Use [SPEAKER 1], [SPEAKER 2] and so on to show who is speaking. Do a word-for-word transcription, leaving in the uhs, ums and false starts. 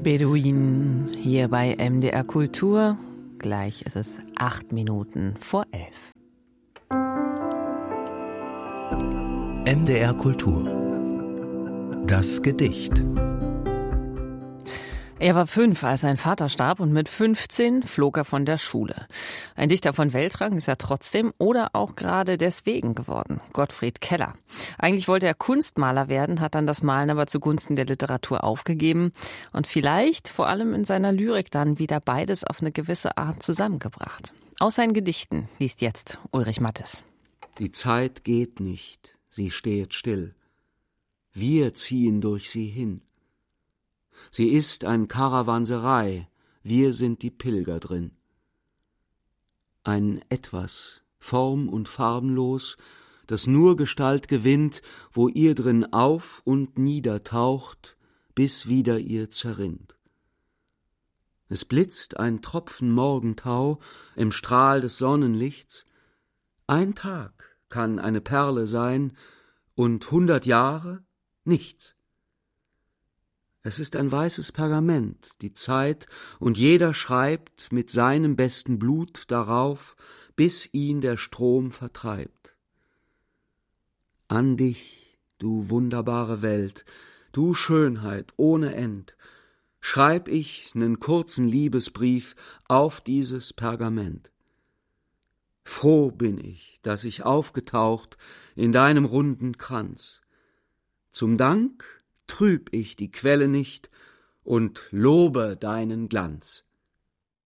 [SPEAKER 1] Beduinen hier bei M D R Kultur. Gleich ist es acht Minuten vor elf.
[SPEAKER 2] M D R Kultur. Das Gedicht.
[SPEAKER 1] Er war fünf, als sein Vater starb, und mit fünfzehn flog er von der Schule. Ein Dichter von Weltrang ist er trotzdem oder auch gerade deswegen geworden. Gottfried Keller. Eigentlich wollte er Kunstmaler werden, hat dann das Malen aber zugunsten der Literatur aufgegeben und vielleicht vor allem in seiner Lyrik dann wieder beides auf eine gewisse Art zusammengebracht. Aus seinen Gedichten liest jetzt Ulrich Mattes.
[SPEAKER 3] Die Zeit geht nicht, sie steht still. Wir ziehen durch sie hin. Sie ist ein Karawanserei, wir sind die Pilger drin. Ein Etwas, form- und farbenlos, das nur Gestalt gewinnt, wo ihr drin auf und niedertaucht, bis wieder ihr zerrinnt. Es blitzt ein Tropfen Morgentau im Strahl des Sonnenlichts. Ein Tag kann eine Perle sein und hundert Jahre nichts. Es ist ein weißes Pergament, die Zeit, und jeder schreibt mit seinem besten Blut darauf, bis ihn der Strom vertreibt. An dich, du wunderbare Welt, du Schönheit ohne End, schreib ich nen kurzen Liebesbrief auf dieses Pergament. Froh bin ich, dass ich aufgetaucht in deinem runden Kranz. Zum Dank trüb ich die Quelle nicht und lobe deinen Glanz.